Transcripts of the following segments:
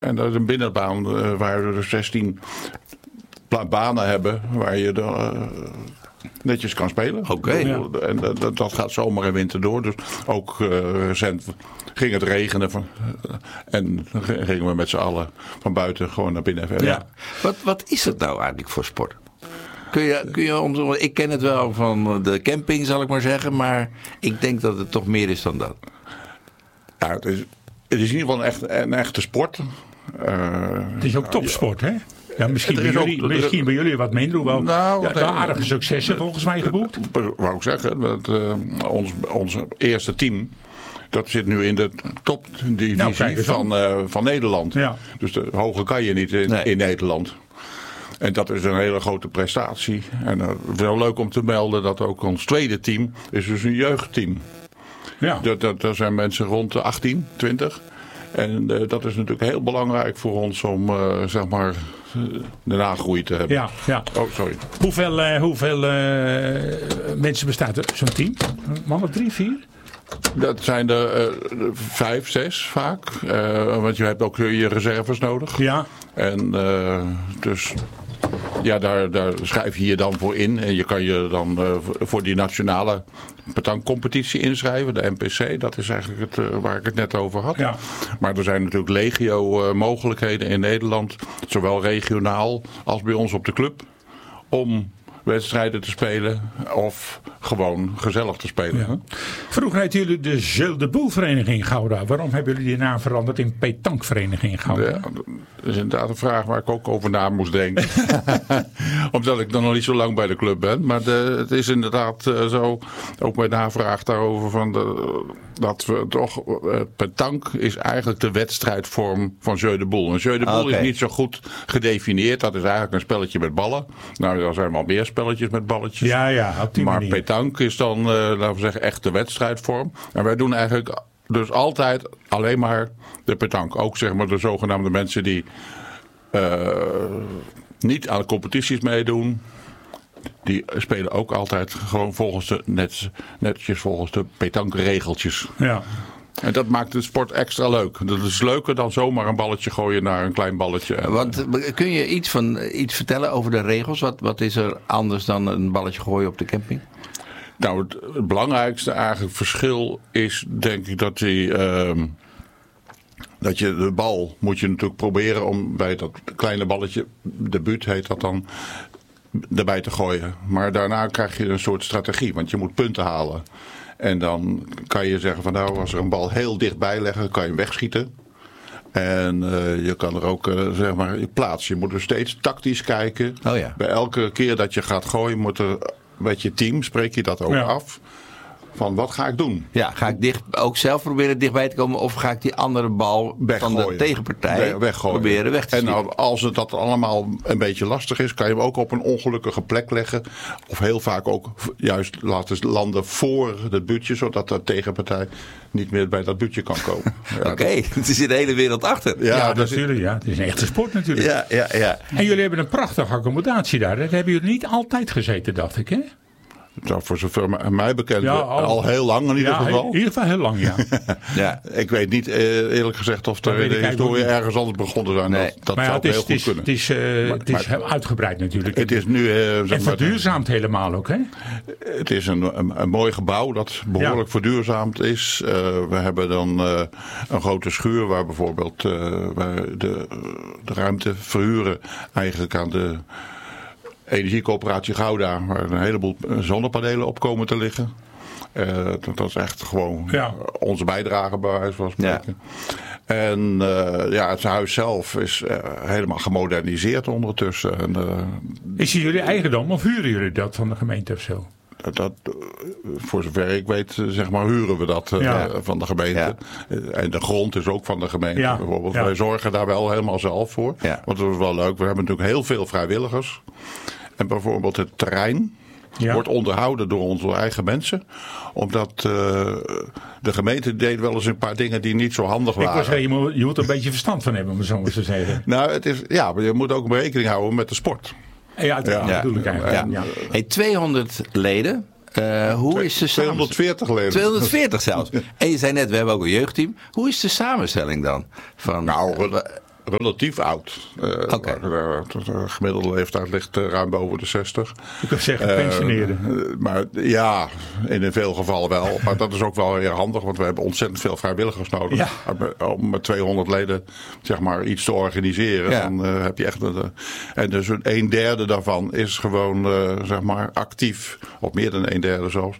En dat is een binnenbaan waar we er 16 banen hebben waar je netjes kan spelen. Oké. En dat gaat zomer en winter door. Dus ook recent ging het regenen. En gingen we met z'n allen van buiten gewoon naar binnen. Ja. Wat is het nou eigenlijk voor sport? Kun je ons, ik ken het wel van de camping, zal ik maar zeggen. Maar ik denk dat het toch meer is dan dat. Ja, het is in ieder geval een echte sport. Het is ook topsport, hè? Ja, misschien bij jullie wat minder, hoewel aardige successen volgens mij geboekt. Wou ik zeggen, dat ons eerste team, dat zit nu in de topdivisie van Nederland. Ja. Dus de hoger kan je niet in Nederland. En dat is een hele grote prestatie. En wel leuk om te melden dat ook ons tweede team is dus een jeugdteam. Ja. Dat zijn mensen rond de 18, 20. En dat is natuurlijk heel belangrijk voor ons om zeg maar de nagroei te hebben. Ja. Oh, sorry. Hoeveel mensen bestaat er zo'n team? Man of 3, 4? Dat zijn er 5, 6 vaak. Want je hebt ook je reserves nodig. Ja. En dus ja, daar schrijf je je dan voor in. En je kan je dan voor die nationale petankcompetitie inschrijven. De NPC, dat is eigenlijk waar ik het net over had. Ja. Maar er zijn natuurlijk legio mogelijkheden in Nederland. Zowel regionaal als bij ons op de club. Om wedstrijden te spelen of gewoon gezellig te spelen. Ja. Vroeger heette jullie de Jeu de Boel vereniging Gouda. Waarom hebben jullie die naam veranderd in Petankvereniging Gouda? Ja, dat is inderdaad een vraag waar ik ook over na moest denken. Omdat ik dan nog niet zo lang bij de club ben. Maar het is inderdaad zo, ook met navraag daarover, dat we toch, petank is eigenlijk de wedstrijdvorm van Jeu de Boel. En Jeu de Boel is niet zo goed gedefinieerd. Dat is eigenlijk een spelletje met ballen. Nou, er zijn wel meer spelletjes met balletjes. Ja, op die manier. Maar petank is dan, laten we zeggen, echt de wedstrijdvorm. En wij doen eigenlijk dus altijd alleen maar de petank. Ook zeg maar de zogenaamde mensen die niet aan de competities meedoen. Die spelen ook altijd gewoon netjes volgens de petankregeltjes. Ja. En dat maakt de sport extra leuk. Dat is leuker dan zomaar een balletje gooien naar een klein balletje. Want kun je iets vertellen over de regels? Wat is er anders dan een balletje gooien op de camping? Nou, het belangrijkste eigenlijk verschil is denk ik dat dat je de bal moet je natuurlijk proberen om bij dat kleine balletje, debuut heet dat dan, erbij te gooien. Maar daarna krijg je een soort strategie, want je moet punten halen. En dan kan je zeggen van nou, als er een bal heel dichtbij leggen, kan je hem wegschieten. En je kan er ook zeg maar plaatsen. Je moet er steeds tactisch kijken. Oh ja. Bij elke keer dat je gaat gooien moet er met je team, spreek je dat ook af. Van wat ga ik doen? Ja, ga ik ook zelf proberen dichtbij te komen of ga ik die andere bal weggooien, van de tegenpartij proberen weg te schieten? En als het dat allemaal een beetje lastig is, kan je hem ook op een ongelukkige plek leggen. Of heel vaak ook juist laten landen voor het buutje, zodat de tegenpartij niet meer bij dat buutje kan komen. Ja, Oké, het is in de hele wereld achter. Ja, natuurlijk. Ja. Het is een echte sport natuurlijk. Ja. En jullie hebben een prachtige accommodatie daar. Dat hebben jullie niet altijd gezeten, dacht ik, hè? Nou, voor zover mij bekend, al heel lang in ieder geval. In ieder geval heel lang, ja. Ja. Ik weet niet eerlijk gezegd of de historie ergens anders begonnen zijn. Nee. Dat zou heel goed kunnen. Het is uitgebreid natuurlijk. Het is nu, en verduurzaamd helemaal ook, hè? Het is een mooi gebouw dat behoorlijk verduurzaamd is. We hebben dan een grote schuur waar bijvoorbeeld de ruimte verhuren eigenlijk aan de Energiecoöperatie Gouda, waar een heleboel zonnepanelen op komen te liggen. Dat is echt gewoon onze bijdrage bij wijze van spreken. Ja. En het huis zelf is helemaal gemoderniseerd ondertussen. En, is het jullie eigendom of huren jullie dat van de gemeente of zo? Voor zover ik weet, zeg maar, huren we dat van de gemeente. Ja. En de grond is ook van de gemeente bijvoorbeeld. Ja. Wij zorgen daar wel helemaal zelf voor. Ja. Want dat is wel leuk. We hebben natuurlijk heel veel vrijwilligers. En bijvoorbeeld het terrein wordt onderhouden door onze eigen mensen. Omdat de gemeente deed wel eens een paar dingen die niet zo handig waren. Ik was zeggen, je moet er een beetje verstand van hebben, om het zo maar te zeggen. Nou, maar je moet ook rekening houden met de sport. Ja, dat bedoel ik eigenlijk. Ja. Hey, 200 leden. Hoe is de 240 leden. 240 zelfs. En je zei net, we hebben ook een jeugdteam. Hoe is de samenstelling dan? relatief oud. De gemiddelde leeftijd ligt ruim boven de 60. Ik kan zeggen pensioneerden. Maar ja, in veel gevallen wel. Maar dat is ook wel heel handig, want we hebben ontzettend veel vrijwilligers nodig. Ja. Om met 200 leden zeg maar iets te organiseren. Ja. Dan heb je echt en dus 1/3 daarvan is gewoon zeg maar actief. Of meer dan 1/3 zelfs.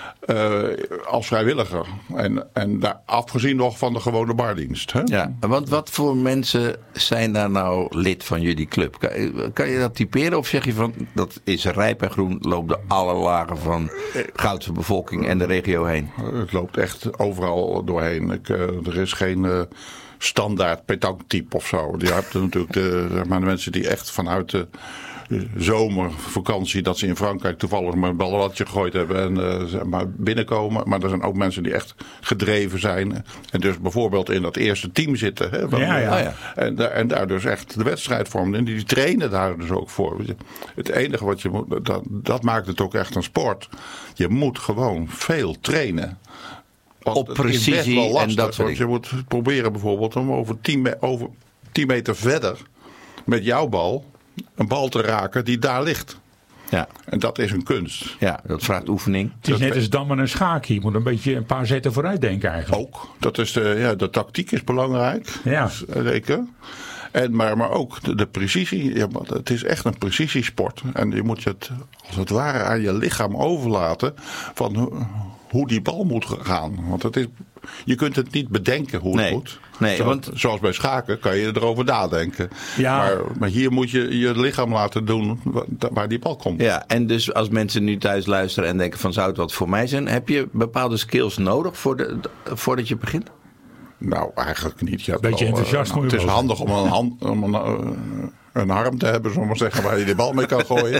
Als vrijwilliger. En daar afgezien nog van de gewone bardienst. Hè? Ja, want wat voor mensen zijn daar nou lid van jullie club? Kan je dat typeren of zeg je van dat is rijp en groen, loopt de alle lagen van Goudse bevolking en de regio heen? Het loopt echt overal doorheen. Er is geen standaard petanktype of zo. Je hebt natuurlijk de mensen die echt vanuit de zomervakantie, dat ze in Frankrijk toevallig maar een ballatje gegooid hebben en maar binnenkomen. Maar er zijn ook mensen die echt gedreven zijn. En dus bijvoorbeeld in dat eerste team zitten. Hè, en daar dus echt de wedstrijd vormen. En die trainen daar dus ook voor. Het enige wat je moet, dat maakt het ook echt een sport. Je moet gewoon veel trainen. Op precisie wel lastig, en dat soort dingen. Want je moet proberen bijvoorbeeld om over 10 meter verder met jouw bal een bal te raken die daar ligt. Ja. En dat is een kunst. Ja, dat vraagt oefening. Het is net als dammen en schaken. Je moet een paar zetten vooruit denken eigenlijk. Ook. Dat is de tactiek is belangrijk. Ja. Zeker. Maar ook de precisie. Ja, het is echt een precisiesport. En je moet het als het ware aan je lichaam overlaten van hoe die bal moet gaan. Want je kunt het niet bedenken hoe het moet. Nee, zoals bij schaken kan je erover nadenken. Ja. Maar hier moet je je lichaam laten doen waar die bal komt. Ja, en dus als mensen nu thuis luisteren en denken van zou het wat voor mij zijn, heb je bepaalde skills nodig voordat je begint? Nou, eigenlijk niet. Beetje enthousiast moet je het is handig om een arm te hebben, zullen we zeggen, waar je de bal mee kan gooien.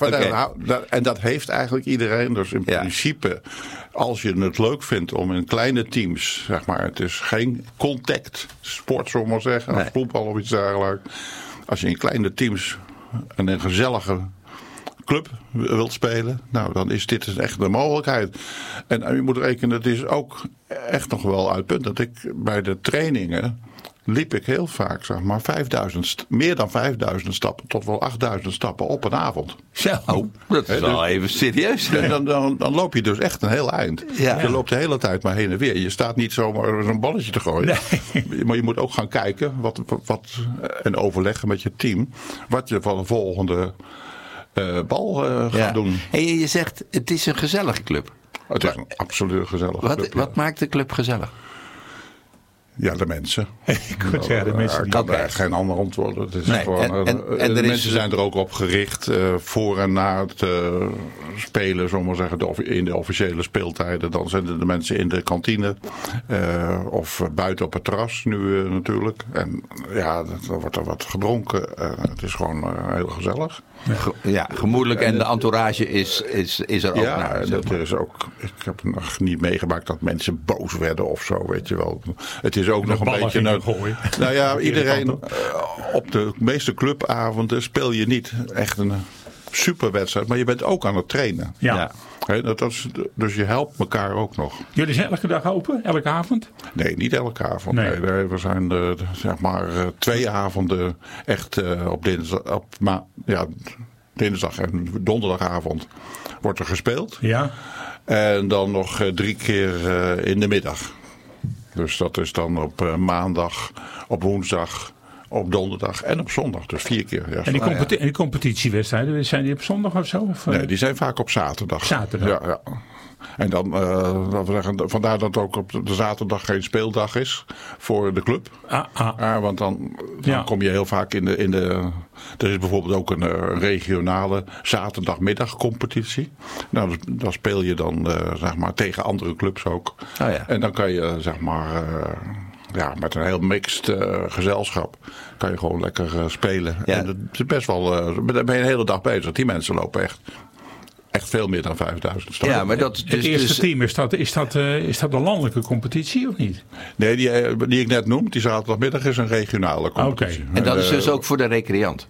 En dat heeft eigenlijk iedereen. Dus in principe, als je het leuk vindt om in kleine teams, zeg maar, het is geen contact sport, zullen we zeggen, of voetbal of iets dergelijks. Als je in kleine teams een gezellige club wilt spelen, nou dan is dit echt een mogelijkheid. En je moet rekenen, het is ook echt nog wel uitpuntend. Bij de trainingen liep ik heel vaak, zeg maar, meer dan 5000 stappen tot wel 8000 stappen op een avond. Zo, dat is wel even serieus. Dan loop je dus echt een heel eind. Ja. Je loopt de hele tijd maar heen en weer. Je staat niet zomaar zo'n balletje te gooien. Nee. Maar je moet ook gaan kijken en overleggen met je team wat je van de volgende bal gaat doen. En je zegt, het is een gezellige club. Het is een absoluut gezellige club. Wat maakt de club gezellig? Ja, de mensen. Ik moet zeggen, de mensen. Ik kan er geen ander antwoord. Het is gewoon, en de mensen zijn er ook op gericht voor en na het spelen, zullen we zeggen, in de officiële speeltijden. Dan zijn de mensen in de kantine of buiten op het terras nu natuurlijk. En ja, dan wordt er wat gedronken. Het is gewoon heel gezellig. Ja, gemoedelijk en de entourage is er ook naar. Dat is ook. Ik heb nog niet meegemaakt dat mensen boos werden of zo, weet je wel. Het is ook nog een beetje. Nou ja, iedereen op de meeste clubavonden speel je niet echt een superwedstrijd, maar je bent ook aan het trainen. Ja. Dus je helpt elkaar ook nog. Jullie zijn elke dag open? Elke avond? Nee, niet elke avond. Nee, we zijn zeg maar 2 avonden echt op dinsdag en donderdagavond wordt er gespeeld. Ja. En dan nog 3 keer in de middag. Dus dat is dan op maandag, op woensdag, op donderdag en op zondag. Dus 4 keer. Ja, en die competitiewedstrijden, zijn die op zondag of zo? Of? Nee, die zijn vaak op zaterdag. Zaterdag? Ja. En dan, vandaar dat ook op de zaterdag geen speeldag is voor de club. Want dan kom je heel vaak in de... Er is bijvoorbeeld ook een regionale zaterdagmiddagcompetitie. Nou, dan speel je dan zeg maar tegen andere clubs ook. Oh ja. En dan kan je zeg maar... met een heel mixed gezelschap kan je gewoon lekker spelen. Ja. En het is best wel... daar ben je een hele dag bezig. Die mensen lopen echt veel meer dan 5000 stappen. Ja, maar het eerste team, is dat een landelijke competitie of niet? Nee, die ik net noem, die zaterdagmiddag is een regionale competitie. Okay. En dat is dus ook voor de recreant?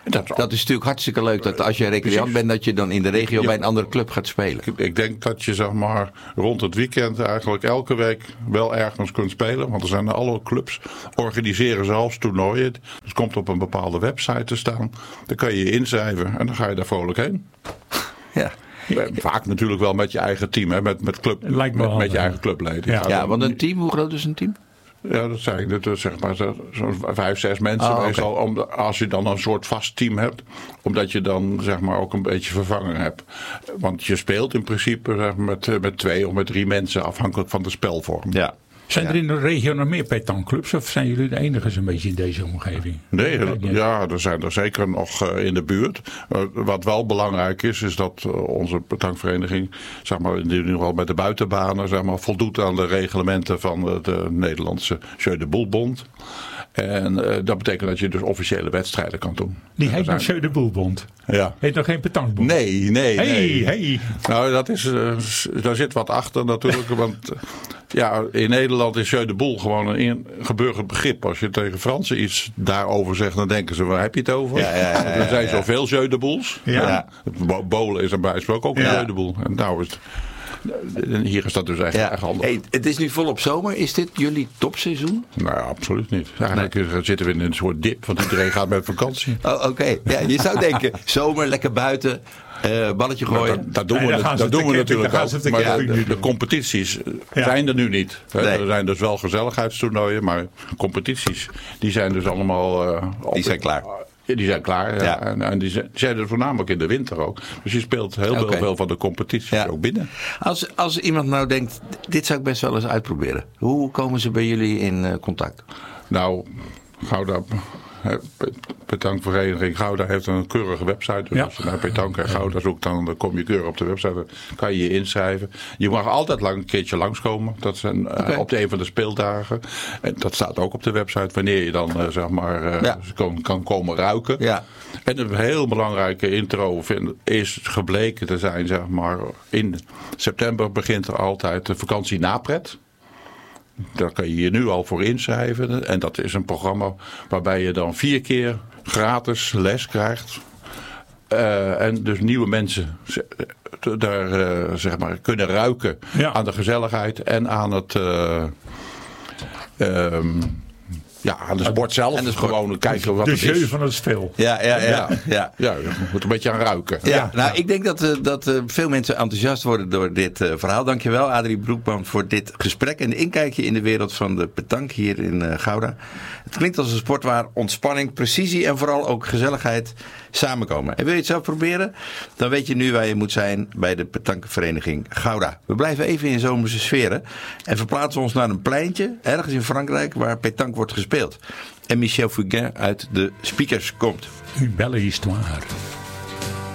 Dat is natuurlijk hartstikke leuk dat als je recreant bent, dat je dan in de regio bij een andere club gaat spelen. Ik denk dat je zeg maar rond het weekend eigenlijk elke week wel ergens kunt spelen. Want er zijn alle clubs, organiseren zelfs toernooien. Het komt op een bepaalde website te staan. Dan kan je je inschrijven en dan ga je daar vrolijk heen. Ja. Vaak natuurlijk wel met je eigen team, hè? Met je eigen clubleden. Ja, want een team, hoe groot is een team? Ja, dat zijn dus zeg maar zo'n 5, 6 mensen. Meestal, als je dan een soort vast team hebt. Omdat je dan zeg maar ook een beetje vervanger hebt. Want je speelt in principe zeg maar, met 2 of met 3 mensen. Afhankelijk van de spelvorm. Ja. Zijn er in de regio nog meer pétanqueclubs? Of zijn jullie de enige zo'n beetje in deze omgeving? Nee, er zijn er zeker nog in de buurt. Wat wel belangrijk is dat onze pétanquevereniging, zeg maar, in ieder geval bij de buitenbanen, zeg maar, voldoet aan de reglementen van de Nederlandse Jeu de Boel-bond. En dat betekent dat je dus officiële wedstrijden kan doen. Die heet nog Jeu de Boel-bond? Ja. Heet nog geen pétanquebond? Nee. Hey. Nou, daar zit wat achter natuurlijk. Want ja, in Nederland is Jeu de Boel gewoon een geburgerd begrip. Als je tegen Fransen iets daarover zegt, dan denken ze, waar heb je het over? Er zijn zoveel Jeu de Boels. Ja. Bolen is erbij gesproken ook een Jeu de Boel. En nou is het... Hier is dat dus echt handig. Hey, het is nu volop zomer. Is dit jullie topseizoen? Nou, absoluut niet. Eigenlijk zitten we in een soort dip, want iedereen gaat met vakantie. Oh, oké. Ja, je zou denken, zomer, lekker buiten, balletje gooien. Dat doen we natuurlijk ook. Maar de competities zijn er nu niet. Nee. Er zijn dus wel gezelligheidstoernooien, maar competities, die zijn dus allemaal... die zijn klaar. Die zijn klaar, ja. En die zijn er voornamelijk in de winter ook. Dus je speelt heel veel van de competities ook binnen. Als iemand nou denkt, dit zou ik best wel eens uitproberen. Hoe komen ze bij jullie in contact? Nou, Gouda... Pétanquevereniging Gouda heeft een keurige website. Dus als je naar Pétanque en Gouda zoekt, dan kom je keurig op de website. Dan kan je je inschrijven. Je mag altijd een keertje langskomen. Dat zijn op de een van de speeldagen. En dat staat ook op de website. Wanneer je dan zeg maar kan komen ruiken. Ja. En een heel belangrijke intro is gebleken te zijn, zeg maar, in september begint er altijd de vakantie napret. Daar kan je je nu al voor inschrijven. En dat is een programma waarbij je dan 4 keer gratis les krijgt. En dus nieuwe mensen daar zeg maar kunnen ruiken aan de gezelligheid en aan het... aan de sport zelf. En gewoon kijken wat het is. De jeu van het spel. Ja, je moet een beetje aan ruiken. Ja. Nou, ik denk dat veel mensen enthousiast worden door dit verhaal. Dankjewel, Adrie Broekman, voor dit gesprek en de inkijkje in de wereld van de pétanque hier in Gouda. Het klinkt als een sport waar ontspanning, precisie en vooral ook gezelligheid samenkomen. En wil je het zelf proberen? Dan weet je nu waar je moet zijn bij de pétanquevereniging Gouda. We blijven even in zomerse sferen en verplaatsen ons naar een pleintje ergens in Frankrijk waar pétanque wordt gespeeld. En Michel Fugain uit de speakers komt. Une belle histoire.